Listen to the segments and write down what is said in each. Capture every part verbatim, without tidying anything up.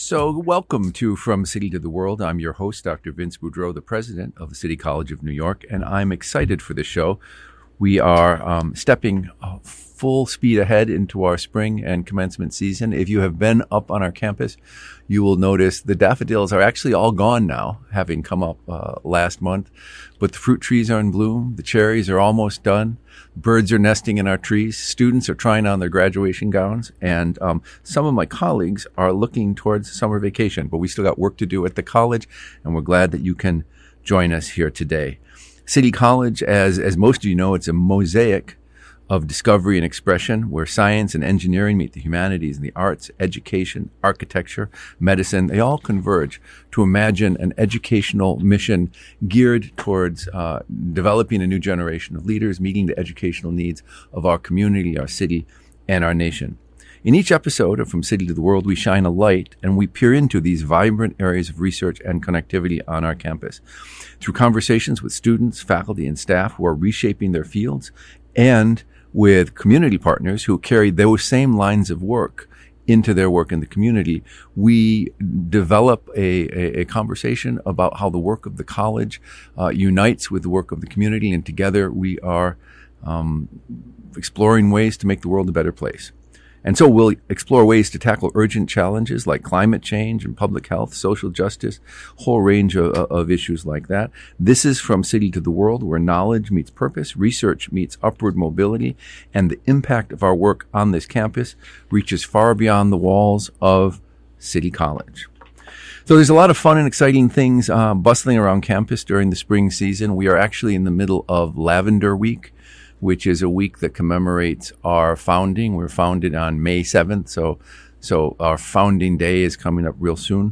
So welcome to From City to the World. I'm your host, Doctor Vince Boudreau, the president of the City College of New York, and I'm excited for this show. We are um, stepping uh, full speed ahead into our spring and commencement season. If you have been up on our campus, you will notice the daffodils are actually all gone now, having come up uh, last month. But the fruit trees are in bloom. The cherries are almost done. Birds are nesting in our trees. Students are trying on their graduation gowns. And um, some of my colleagues are looking towards summer vacation. But we still got work to do at the college, and we're glad that you can join us here today. City College, as as most of you know, it's a mosaic of discovery and expression where science and engineering meet the humanities and the arts, education, architecture, medicine. They all converge to imagine an educational mission geared towards uh, developing a new generation of leaders, meeting the educational needs of our community, our city, and our nation. In each episode of From City to the World, we shine a light and we peer into these vibrant areas of research and connectivity on our campus. Through conversations with students, faculty, and staff who are reshaping their fields, and with community partners who carry those same lines of work into their work in the community, we develop a, a, a conversation about how the work of the college uh, unites with the work of the community, and together we are um, exploring ways to make the world a better place. And so we'll explore ways to tackle urgent challenges like climate change and public health, social justice, a whole range of, of issues like that. This is From City to the World, where knowledge meets purpose, research meets upward mobility, and the impact of our work on this campus reaches far beyond the walls of City College. So there's a lot of fun and exciting things uh, bustling around campus during the spring season. We are actually in the middle of Lavender Week, which is a week that commemorates our founding. We're founded on May seventh, so so our founding day is coming up real soon.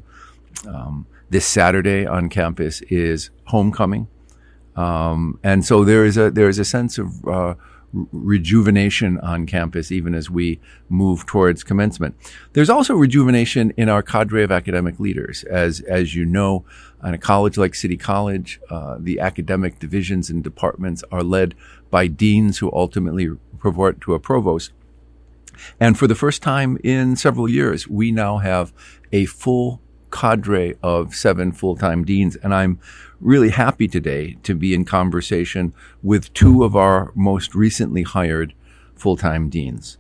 Um, this Saturday on campus is homecoming, um, and so there is a there is a sense of uh, rejuvenation on campus even as we move towards commencement. There's also rejuvenation in our cadre of academic leaders. As as you know, on a college like City College, uh, the academic divisions and departments are led by deans who ultimately report to a provost. And for the first time in several years, we now have a full cadre of seven full-time deans. And I'm really happy today to be in conversation with two of our most recently hired full-time deans.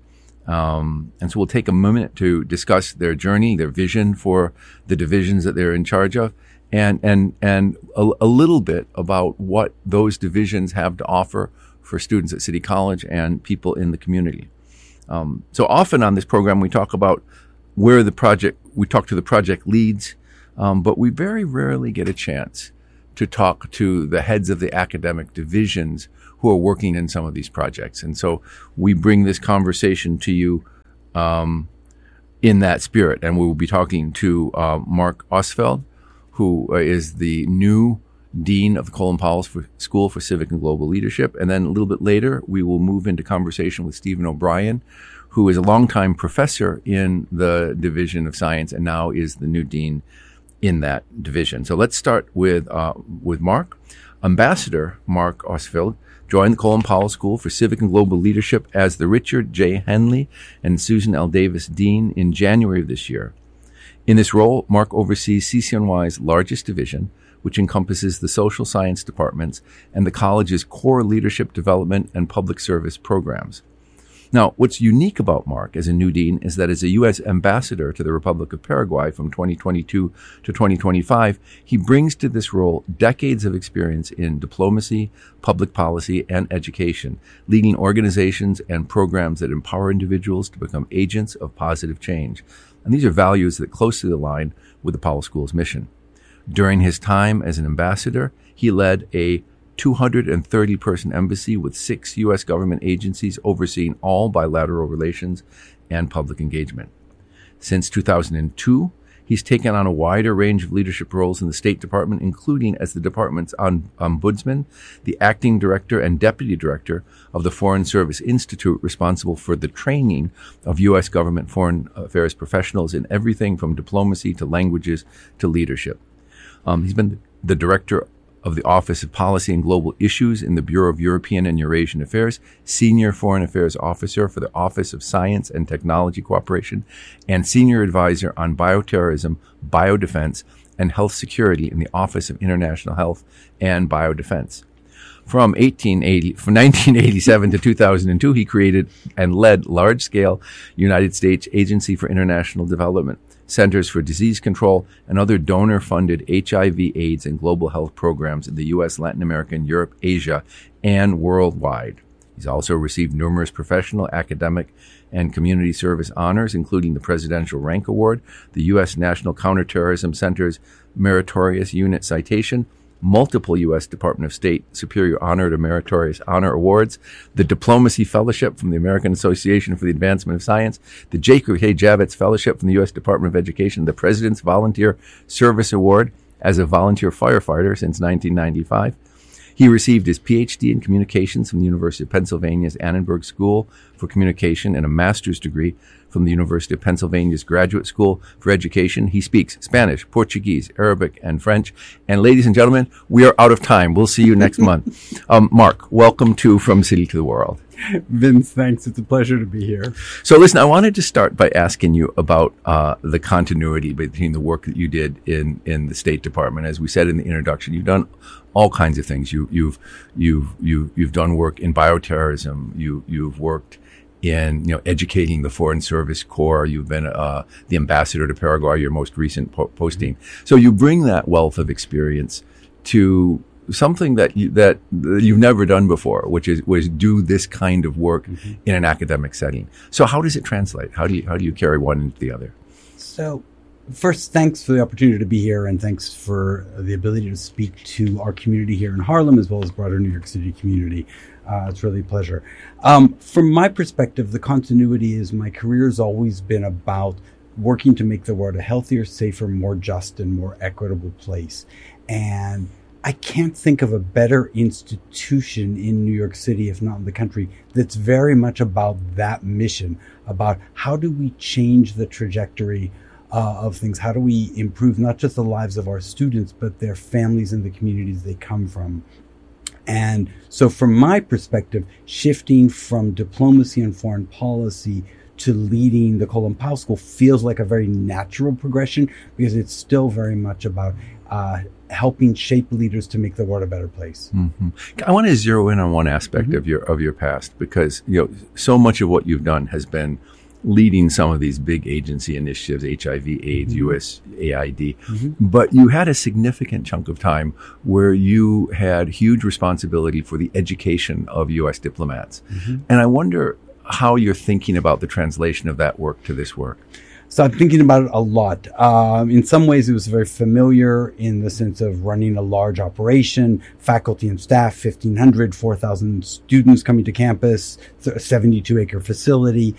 Um, and so we'll take a minute to discuss their journey, their vision for the divisions that they're in charge of, and and and a, a little bit about what those divisions have to offer for students at City College and people in the community. Um, so often on this program, we talk about where the project, we talk to the project leads, um, but we very rarely get a chance to talk to the heads of the academic divisions who are working in some of these projects. And so we bring this conversation to you um, in that spirit. And we will be talking to uh, Mark Ostfeld, who is the new Dean of the Colin Powell School for Civic and Global Leadership. And then a little bit later, we will move into conversation with Stephen O'Brien, who is a longtime professor in the Division of Science and now is the new dean in that division. So let's start with uh, with Mark. Ambassador Mark Ostfeld joined the Colin Powell School for Civic and Global Leadership as the Richard J. Henley and Susan L. Davis Dean in January of this year. In this role, Mark oversees C C N Y's largest division, which encompasses the social science departments and the college's core leadership development and public service programs. Now, what's unique about Mark as a new dean is that as a U S ambassador to the Republic of Paraguay from twenty twenty-two to twenty twenty-five, he brings to this role decades of experience in diplomacy, public policy, and education, leading organizations and programs that empower individuals to become agents of positive change. And these are values that closely align with the Powell School's mission. During his time as an ambassador, he led a two hundred thirty person embassy with six U S government agencies overseeing all bilateral relations and public engagement. Since two thousand two, he's taken on a wider range of leadership roles in the State Department, including as the department's ombudsman, the acting director and deputy director of the Foreign Service Institute, responsible for the training of U S government foreign affairs professionals in everything from diplomacy to languages to leadership. Um, he's been the director of the Office of Policy and Global Issues in the Bureau of European and Eurasian Affairs, Senior Foreign Affairs Officer for the Office of Science and Technology Cooperation, and Senior Advisor on Bioterrorism, Biodefense, and Health Security in the Office of International Health and Biodefense. From eighteen eighty, from nineteen eighty-seven to two thousand two, he created and led large-scale United States Agency for International Development, Centers for Disease Control, and other donor-funded H I V, AIDS, and global health programs in the U S, Latin America, Europe, Asia, and worldwide. He's also received numerous professional, academic, and community service honors, including the Presidential Rank Award, the U S National Counterterrorism Center's Meritorious Unit Citation, multiple U S Department of State Superior Honor to Meritorious Honor Awards, the Diplomacy Fellowship from the American Association for the Advancement of Science, the Jacob K. Javits Fellowship from the U S Department of Education, the President's Volunteer Service Award as a volunteer firefighter since nineteen ninety-five. He received his P H D in Communications from the University of Pennsylvania's Annenberg School for Communication and a master's degree from the University of Pennsylvania's Graduate School for Education. He speaks Spanish, Portuguese, Arabic, and French. And ladies and gentlemen, we are out of time. We'll see you next month. Um, Mark, welcome to From City to the World. Vince, thanks. It's a pleasure to be here. So listen, I wanted to start by asking you about uh, the continuity between the work that you did in, in the State Department. As we said in the introduction, you've done all kinds of things. You, you've, you've, you've, you've done work in bioterrorism. You, you've worked in, you know, educating the Foreign Service Corps. You've been uh, the ambassador to Paraguay, your most recent po- posting. So you bring that wealth of experience to something that you, that you've never done before, which is was do this kind of work mm-hmm. in an academic setting. So how does it translate? How do you how do you carry one into the other? So first, thanks for the opportunity to be here, and thanks for the ability to speak to our community here in Harlem as well as broader New York City community. Uh, it's really a pleasure. Um, from my perspective, the continuity is my career has always been about working to make the world a healthier, safer, more just, and more equitable place. And I can't think of a better institution in New York City, if not in the country, that's very much about that mission, about how do we change the trajectory uh, of things? How do we improve not just the lives of our students, but their families and the communities they come from? And so from my perspective, shifting from diplomacy and foreign policy to leading the Colin Powell School feels like a very natural progression because it's still very much about uh, helping shape leaders to make the world a better place. Mm-hmm. I want to zero in on one aspect mm-hmm. of your of your past because you know so much of what you've done has been leading some of these big agency initiatives, H I V, AIDS, mm-hmm. U S A I D. Mm-hmm. But you had a significant chunk of time where you had huge responsibility for the education of U S diplomats. Mm-hmm. And I wonder how you're thinking about the translation of that work to this work. So I'm thinking about it a lot. Um, in some ways, it was very familiar in the sense of running a large operation, faculty and staff, fifteen hundred, four thousand students coming to campus, a seventy-two acre facility.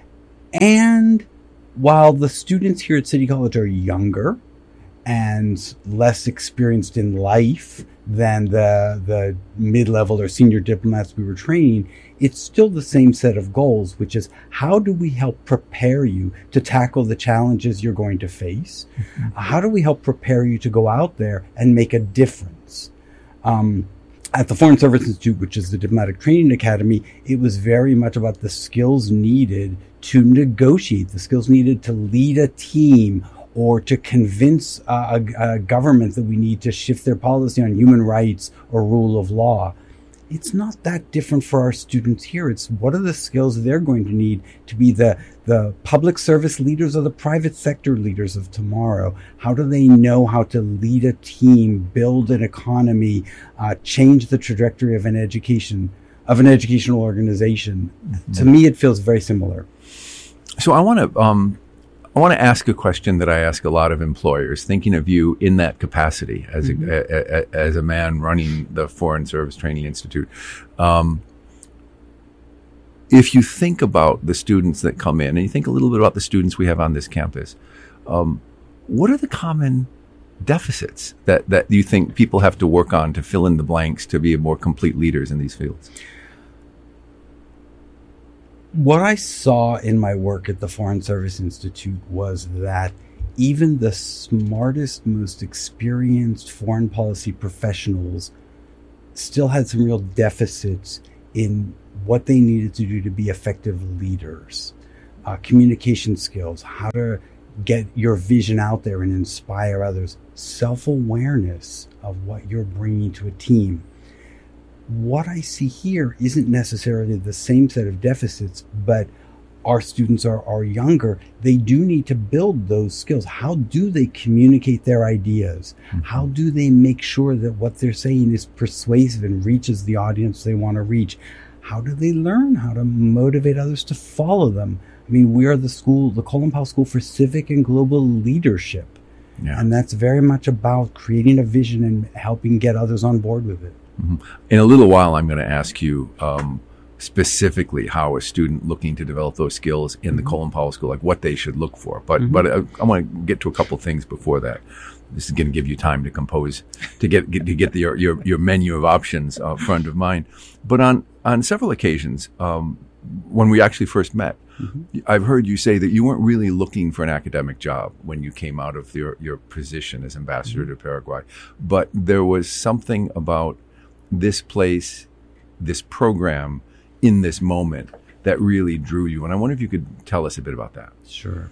And while the students here at City College are younger and less experienced in life than the the mid-level or senior diplomats we were training, it's still the same set of goals, which is how do we help prepare you to tackle the challenges you're going to face? Mm-hmm. How do we help prepare you to go out there and make a difference? Um, At the Foreign Service Institute, which is the Diplomatic Training Academy, it was very much about the skills needed to negotiate, the skills needed to lead a team or to convince uh, a, a government that we need to shift their policy on human rights or rule of law. It's not that different for our students here. It's what are the skills they're going to need to be the, the public service leaders or the private sector leaders of tomorrow? How do they know how to lead a team, build an economy, uh, change the trajectory of an education, of an educational organization? Mm-hmm. To me, it feels very similar. So I want to um, I want to ask a question that I ask a lot of employers, thinking of you in that capacity as mm-hmm. a, a, a, as a man running the Foreign Service Training Institute. Um, if you think about the students that come in, and you think a little bit about the students we have on this campus, um, what are the common deficits that, that you think people have to work on to fill in the blanks to be more complete leaders in these fields? What I saw in my work at the Foreign Service Institute was that even the smartest, most experienced foreign policy professionals still had some real deficits in what they needed to do to be effective leaders. Uh, communication skills, how to get your vision out there and inspire others, self-awareness of what you're bringing to a team. What I see here isn't necessarily the same set of deficits, but our students are, are younger. They do need to build those skills. How do they communicate their ideas? Mm-hmm. How do they make sure that what they're saying is persuasive and reaches the audience they want to reach? How do they learn how to motivate others to follow them? I mean, we are the school, the Colin Powell School for Civic and Global Leadership. Yeah. And that's very much about creating a vision and helping get others on board with it. Mm-hmm. In a little while, I'm going to ask you um, specifically how a student looking to develop those skills in mm-hmm. the Colin Powell School, like what they should look for. But mm-hmm. but I, I want to get to a couple of things before that. This is going to give you time to compose, to get, get to get the, your, your your menu of options uh, front of mind. But on on several occasions, um, when we actually first met, mm-hmm. I've heard you say that you weren't really looking for an academic job when you came out of your, your position as ambassador mm-hmm. to Paraguay. But there was something about this place, this program, in this moment that really drew you. And I wonder if you could tell us a bit about that. Sure.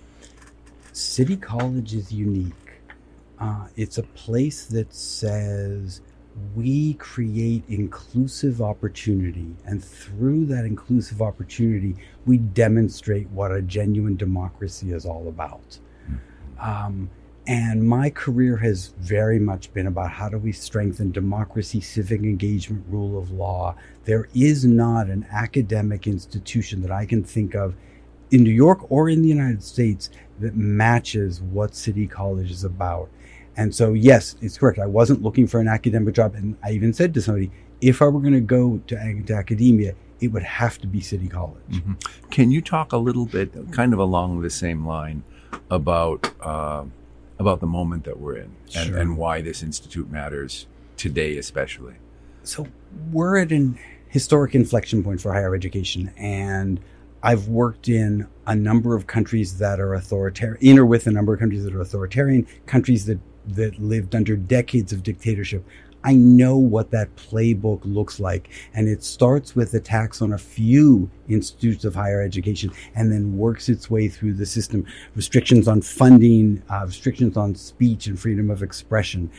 City College is unique. Uh, it's a place that says we create inclusive opportunity, and through that inclusive opportunity, we demonstrate what a genuine democracy is all about. Mm-hmm. Um, and my career has very much been about how do we strengthen democracy, civic engagement, rule of law. There is not an academic institution that I can think of in New York or in the United States that matches what City College is about. And so, yes, it's correct. I wasn't looking for an academic job. And I even said to somebody, if I were going to go to, to academia, it would have to be City College. Mm-hmm. Can you talk a little bit, kind of along the same line, about uh, about the moment that we're in and, Sure. and why this institute matters today especially? So we're at an historic inflection point for higher education. And I've worked in a number of countries that are authoritarian, in or with a number of countries that are authoritarian, countries that that lived under decades of dictatorship. I know what that playbook looks like. And it starts with attacks on a few institutes of higher education and then works its way through the system. Restrictions on funding, uh, restrictions on speech and freedom of expression.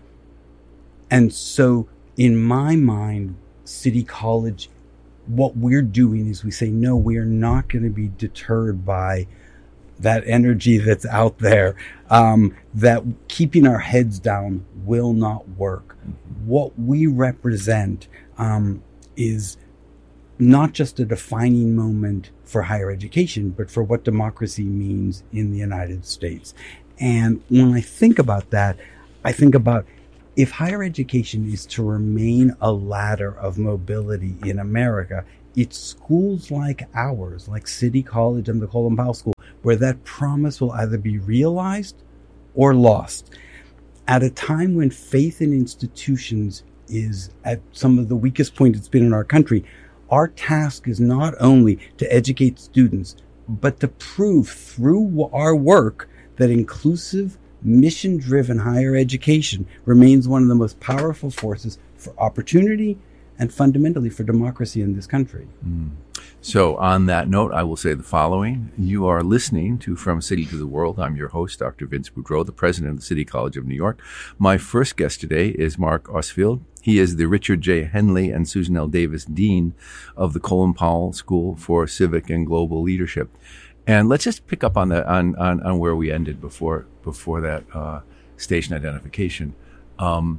And so in my mind, City College, what we're doing is we say, no, we are not going to be deterred by that energy that's out there, um, that keeping our heads down will not work. Mm-hmm. What we represent um, is not just a defining moment for higher education, but for what democracy means in the United States. And when I think about that, I think about if higher education is to remain a ladder of mobility in America, it's schools like ours, like City College and the Colin Powell School, where that promise will either be realized or lost. At a time when faith in institutions is at some of the weakest point it's been in our country, our task is not only to educate students, but to prove through our work that inclusive, mission-driven higher education remains one of the most powerful forces for opportunity and fundamentally for democracy in this country. Mm. So on that note, I will say the following. You are listening to From City to the World. I'm your host, Doctor Vince Boudreau, the president of the City College of New York. My first guest today is Mark Ostfeld. He is the Richard J. Henley and Susan L. Davis Dean of the Colin Powell School for Civic and Global Leadership. And let's just pick up on that, on, on, on where we ended before before that uh, station identification. Um,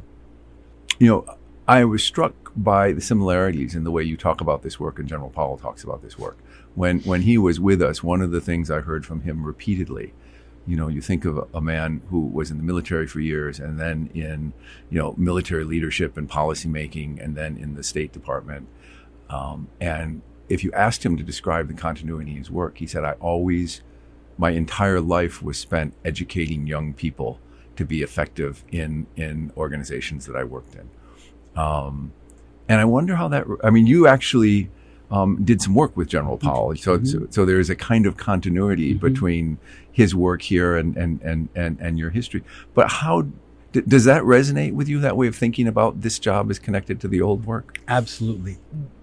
you know, I was struck by the similarities in the way you talk about this work and General Powell talks about this work. When when he was with us, one of the things I heard from him repeatedly, you know, you think of a, a man who was in the military for years and then in, you know, military leadership and policy making and then in the State Department. Um, and if you asked him to describe the continuity in his work, he said, I always, my entire life was spent educating young people to be effective in, in organizations that I worked in. Um, and I wonder how that, I mean, you actually um, did some work with General Powell. So, mm-hmm. so, so there is a kind of continuity mm-hmm. between his work here and, and, and, and, and your history. But how d- does that resonate with you, that way of thinking about this job is connected to the old work? Absolutely.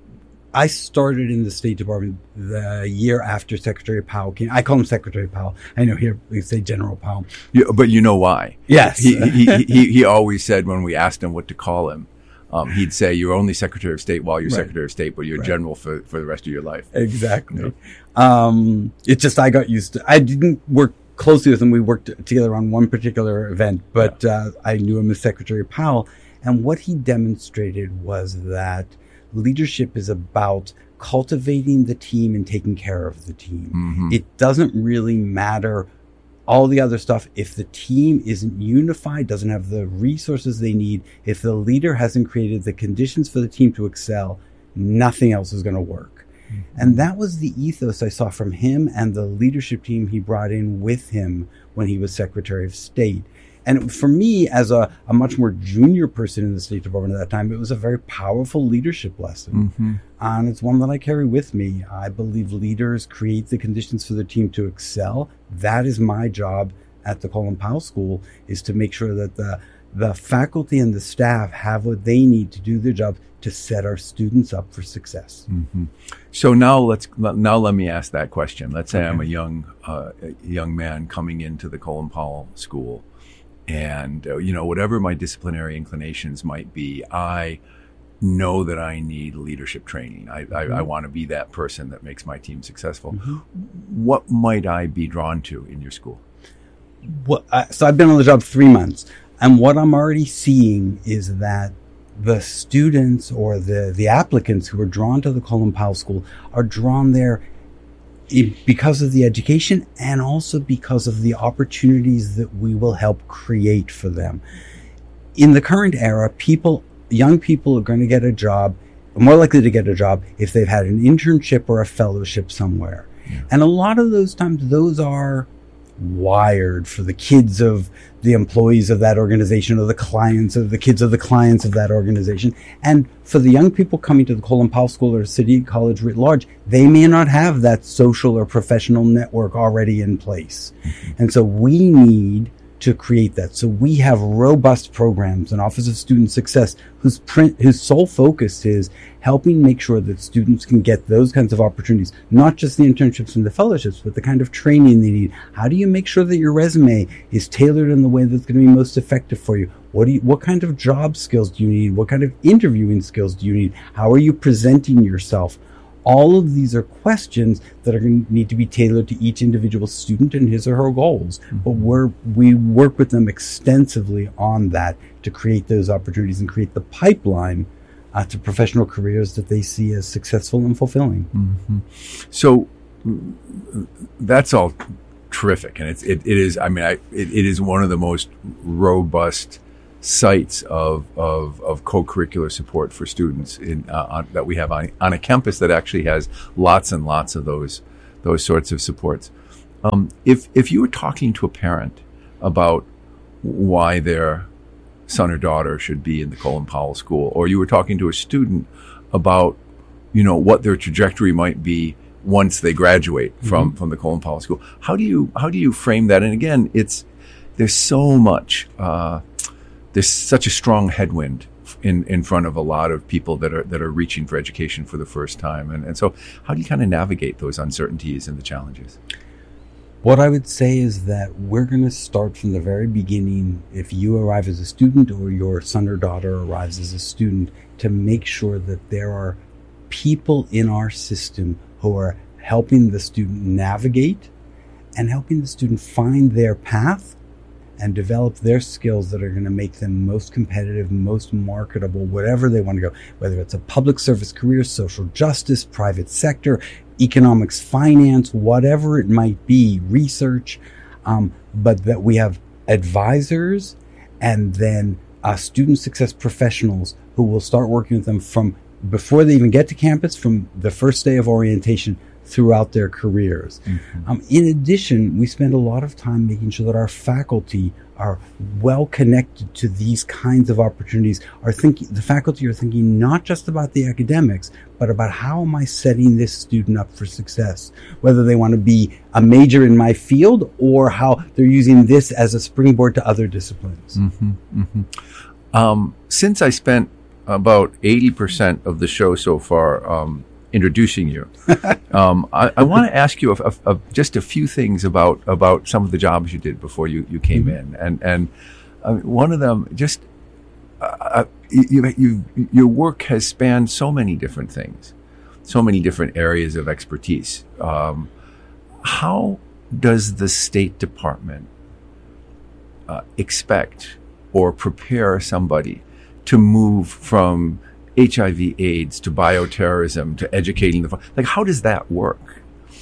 I started in the State Department the year after Secretary Powell came. I call him Secretary Powell. I know here we say General Powell. Yeah, but you know why? Yes. He, he, he, he always said when we asked him what to call him, um, he'd say, you're only Secretary of State while you're right. Secretary of State, but you're right. General for, for the rest of your life. Exactly. Yeah. Um, it's just I got used to I didn't work closely with him. We worked together on one particular event, but yeah. uh, I knew him as Secretary Powell. And what he demonstrated was that leadership is about cultivating the team and taking care of the team. Mm-hmm. It doesn't really matter all the other stuff if the team isn't unified, doesn't have the resources they need. If the leader hasn't created the conditions for the team to excel, nothing else is going to work. Mm-hmm. And that was the ethos I saw from him and the leadership team he brought in with him when he was Secretary of State. And for me, as a, a much more junior person in the State Department at that time, it was a very powerful leadership lesson. Mm-hmm. And it's one that I carry with me. I believe leaders create the conditions for their team to excel. That is my job at the Colin Powell School, is to make sure that the, the faculty and the staff have what they need to do their job to set our students up for success. Mm-hmm. So now let's now let me ask that question. Let's say okay. I'm a young uh, a young man coming into the Colin Powell School. And, uh, you know, whatever my disciplinary inclinations might be, I know that I need leadership training. I, mm-hmm. I, I want to be that person that makes my team successful. Mm-hmm. What might I be drawn to in your school? Well, I, so I've been on the job three months. And what I'm already seeing is that the students or the, the applicants who are drawn to the Colin Powell School are drawn there because of the education and also because of the opportunities that we will help create for them. In the current era, people, young people are going to get a job, more likely to get a job if they've had an internship or a fellowship somewhere. Yeah. And a lot of those times, those are wired for the kids of the employees of that organization or the clients of the kids of the clients of that organization. And for the young people coming to the Colin Powell School or City College writ large, they may not have that social or professional network already in place. Mm-hmm. And so we need to create that. So we have robust programs, an Office of Student Success, whose print, whose sole focus is helping make sure that students can get those kinds of opportunities, not just the internships and the fellowships, but the kind of training they need. How do you make sure that your resume is tailored in the way that's going to be most effective for you? What do you, what kind of job skills do you need? What kind of interviewing skills do you need? How are you presenting yourself? All of these are questions that are going to need to be tailored to each individual student and his or her goals. Mm-hmm. But we're, we work with them extensively on that to create those opportunities and create the pipeline uh, to professional careers that they see as successful and fulfilling. Mm-hmm. So that's all terrific. And it's, it, it is, I mean, I, it, it is one of the most robust sites of, of, of co-curricular support for students in, uh, on, that we have on, on a campus that actually has lots and lots of those, those sorts of supports. Um, if, if you were talking to a parent about why their son or daughter should be in the Colin Powell School, or you were talking to a student about, you know, what their trajectory might be once they graduate from, mm-hmm. from the Colin Powell School, how do you, how do you frame that? And again, it's, there's so much, uh, there's such a strong headwind in, in front of a lot of people that are that are reaching for education for the first time. And, and so how do you kind of navigate those uncertainties and the challenges? What I would say is that we're going to start from the very beginning, if you arrive as a student or your son or daughter arrives as a student, to make sure that there are people in our system who are helping the student navigate and helping the student find their path and develop their skills that are going to make them most competitive, most marketable, whatever they want to go, whether it's a public service career, social justice, private sector, economics, finance, whatever it might be, research, um, but that we have advisors and then uh, student success professionals who will start working with them from before they even get to campus, from the first day of orientation, throughout their careers. Mm-hmm. Um, in addition, we spend a lot of time making sure that our faculty are well connected to these kinds of opportunities. Are thinking the faculty are thinking not just about the academics, but about how am I setting this student up for success, whether they want to be a major in my field or how they're using this as a springboard to other disciplines. Mm-hmm, mm-hmm. Um, since I spent about eighty percent of the show so far um, introducing you, um, I, I want to ask you a, a, a, just a few things about about some of the jobs you did before you, you came mm-hmm. in, and and uh, one of them just uh, you, you your work has spanned so many different things, so many different areas of expertise. Um, how does the State Department uh, expect or prepare somebody to move from H I V AIDS to bioterrorism to educating the, like, how does that work?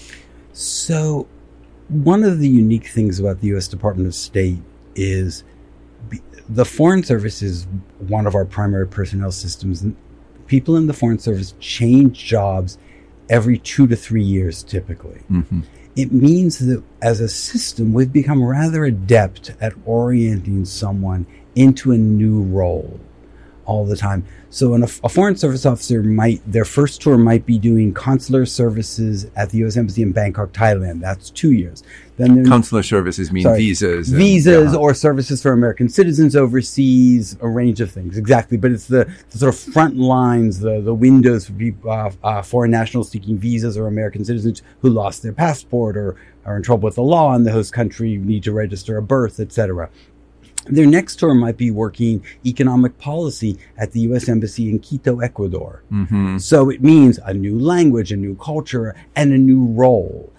So one of the unique things about the U S Department of State is be, the Foreign Service is one of our primary personnel systems. People in the Foreign Service change jobs every two to three years, typically. Mm-hmm. It means that as a system, we've become rather adept at orienting someone into a new role all the time. So an, a Foreign Service officer might, their first tour might be doing consular services at the U S Embassy in Bangkok, Thailand. That's two years. Then consular services mean sorry, visas. And, visas yeah. or services for American citizens overseas, a range of things. Exactly. But it's the, the sort of front lines, the, the windows for people, uh, uh, foreign nationals seeking visas or American citizens who lost their passport or are in trouble with the law in the host country, need to register a birth, et cetera. Their next tour might be working economic policy at the U S Embassy in Quito, Ecuador. Mm-hmm. So it means a new language, a new culture, and a new role.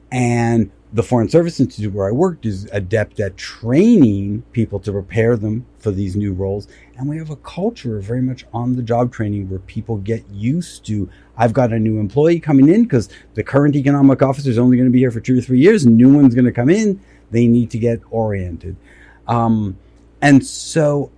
And the Foreign Service Institute where I worked is adept at training people to prepare them for these new roles. And we have a culture of very much on-the-job training where people get used to, I've got a new employee coming in because the current economic officer is only going to be here for two or three years. A new one's going to come in. They need to get oriented. Um, and so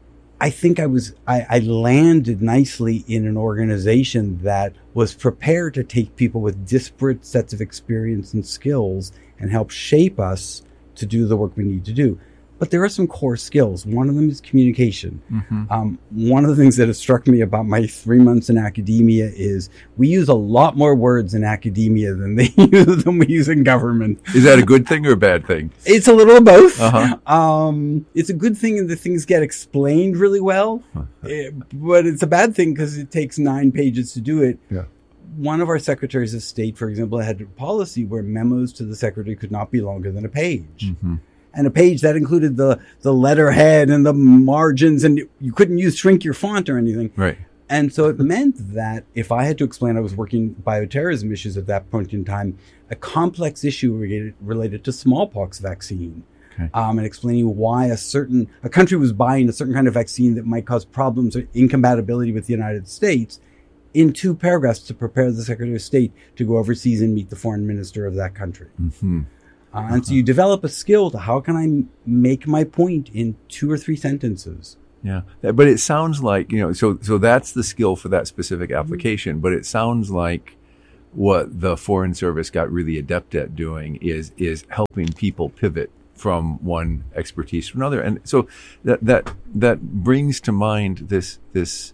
I think I was, I, I landed nicely in an organization that was prepared to take people with disparate sets of experience and skills and help shape us to do the work we need to do. But there are some core skills. One of them is communication. Mm-hmm. Um, one of the things that has struck me about my three months in academia is we use a lot more words in academia than they use than we use in government. Is that a good thing or a bad thing? It's a little of both. Uh-huh. Um, it's a good thing that things get explained really well, it, but it's a bad thing because it takes nine pages to do it. Yeah. One of our secretaries of state, for example, had a policy where memos to the secretary could not be longer than a page. Mm-hmm. And a page that included the, the letterhead and the margins, and you couldn't use shrink your font or anything. Right. And so it meant that if I had to explain I was working bioterrorism issues at that point in time, a complex issue related, related to smallpox vaccine, okay. um, and explaining why a certain a country was buying a certain kind of vaccine that might cause problems or incompatibility with the United States, in two paragraphs to prepare the Secretary of State to go overseas and meet the foreign minister of that country. Mm-hmm. Uh, and uh-huh. so you develop a skill to how can I m- make my point in two or three sentences. Yeah, but it sounds like, you know, so so that's the skill for that specific application. Mm-hmm. But it sounds like what the Foreign Service got really adept at doing is is helping people pivot from one expertise to another. And so that that that brings to mind this this.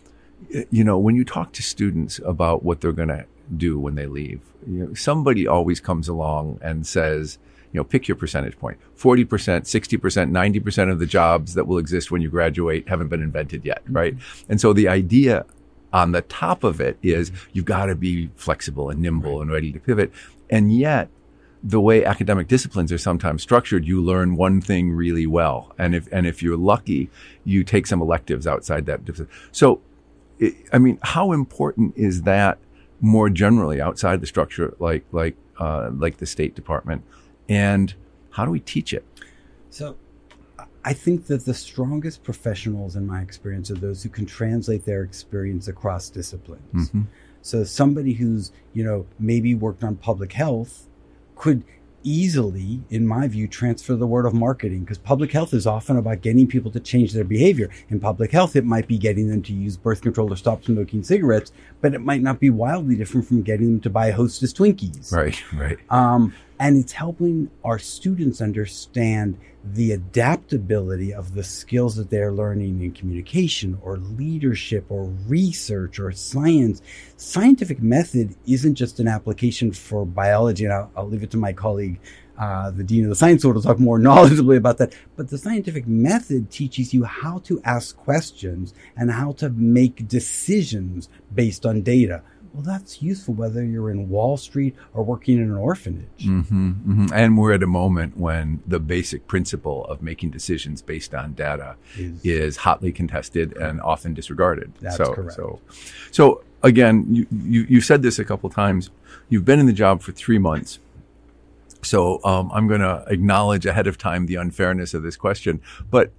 You know, when you talk to students about what they're going to do when they leave, you know, somebody always comes along and says, you know, pick your percentage point. forty percent, sixty percent, ninety percent of the jobs that will exist when you graduate haven't been invented yet, right? Mm-hmm. And so the idea on the top of it is you've got to be flexible and nimble right. and ready to pivot. And yet, the way academic disciplines are sometimes structured, you learn one thing really well. And if and if you're lucky, you take some electives outside that. So, I mean, how important is that more generally outside the structure, like like uh, like the State Department, and how do we teach it? So, I think that the strongest professionals, in my experience, are those who can translate their experience across disciplines. Mm-hmm. So, somebody who's you know maybe worked on public health could easily, in my view, transfer the word of marketing, because public health is often about getting people to change their behavior. In public health, it might be getting them to use birth control or stop smoking cigarettes, but it might not be wildly different from getting them to buy Hostess Twinkies. Right, right. Um, and it's helping our students understand the adaptability of the skills that they're learning in communication or leadership or research or science. Scientific method isn't just an application for biology, and I'll, I'll leave it to my colleague, uh, the Dean of the Science School, to talk more knowledgeably about that. But the scientific method teaches you how to ask questions and how to make decisions based on data. Well, that's useful whether you're in Wall Street or working in an orphanage. Mm-hmm, mm-hmm. And we're at a moment when the basic principle of making decisions based on data is, is hotly contested and often disregarded. That's so, correct. So, so again, you, you, you said this a couple times. You've been in the job for three months. So um, I'm going to acknowledge ahead of time the unfairness of this question. But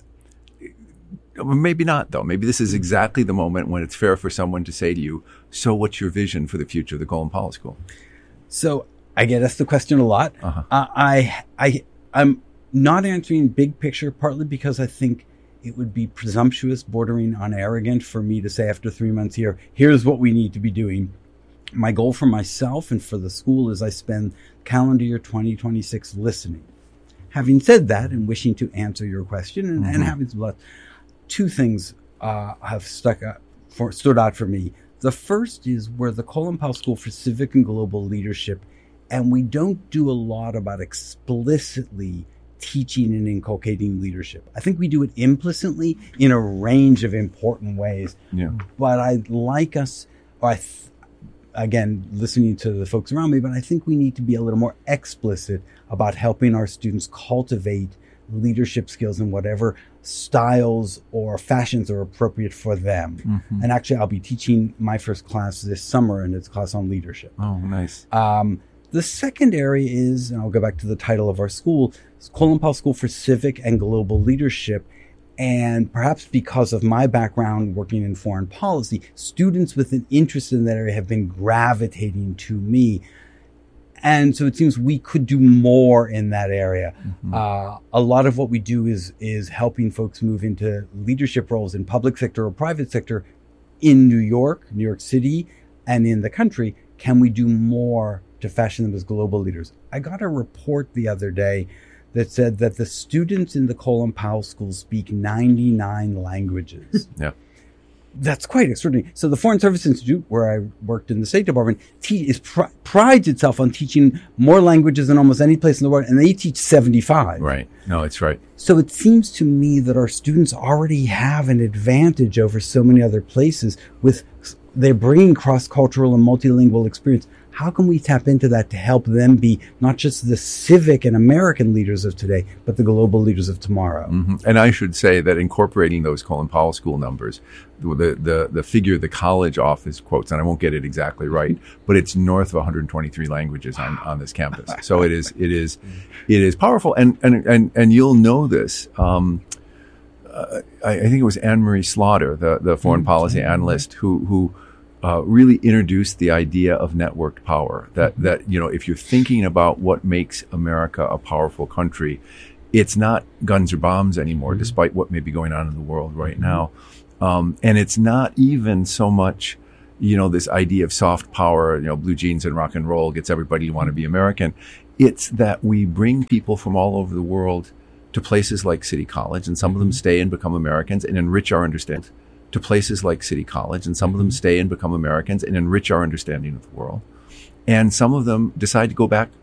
maybe not, though. Maybe this is exactly the moment when it's fair for someone to say to you, so what's your vision for the future of the Colin Powell School? So I get asked the question a lot. Uh-huh. Uh, I, I, I'm not answering big picture, partly because I think it would be presumptuous, bordering on arrogant for me to say after three months here, here's what we need to be doing. My goal for myself and for the school is I spend calendar year twenty twenty-six listening. Having said that, and wishing to answer your question, and, mm-hmm. and having some less, two things uh, have stuck out for, stood out for me. The first is we're the Colin Powell School for Civic and Global Leadership, and we don't do a lot about explicitly teaching and inculcating leadership. I think we do it implicitly in a range of important ways. Yeah. But I'd like us, or I th- again, listening to the folks around me, but I think we need to be a little more explicit about helping our students cultivate leadership skills in whatever styles or fashions are appropriate for them. Mm-hmm. And actually, I'll be teaching my first class this summer, and it's a class on leadership. Oh, nice. Um, the second area is, and I'll go back to the title of our school, it's Colin Powell School for Civic and Global Leadership. And perhaps because of my background working in foreign policy, students with an interest in that area have been gravitating to me. And so it seems we could do more in that area. Mm-hmm. Uh, a lot of what we do is is helping folks move into leadership roles in public sector or private sector in New York, New York City, and in the country. Can we do more to fashion them as global leaders? I got a report the other day that said that the students in the Colin Powell School speak ninety-nine languages. Yeah. That's quite extraordinary. So the Foreign Service Institute, where I worked in the State Department, te- is pr- prides itself on teaching more languages than almost any place in the world, and they teach seventy-five. Right. No, it's right. So it seems to me that our students already have an advantage over so many other places with they're bringing cross-cultural and multilingual experience. How can we tap into that to help them be not just the civic and American leaders of today, but the global leaders of tomorrow? Mm-hmm. And I should say that incorporating those Colin Powell School numbers, the, the, the figure the college office quotes, and I won't get it exactly right, but it's north of one hundred twenty-three languages on, on this campus. So it is, it is, it is powerful. And, and, and, and you'll know this. Um, uh, I, I think it was Anne-Marie Slaughter, the, the foreign policy analyst who, who, Uh, really introduced the idea of networked power. That that you know, if you're thinking about what makes America a powerful country, it's not guns or bombs anymore, mm-hmm. despite what may be going on in the world right now. Um, and it's not even so much, you know, this idea of soft power, you know, blue jeans and rock and roll gets everybody to want to be American. It's that we bring people from all over the world to places like City College, and some of them stay and become Americans and enrich our understanding. To places like City College, and some of them stay and become Americans and enrich our understanding of the world. And some of them decide to go back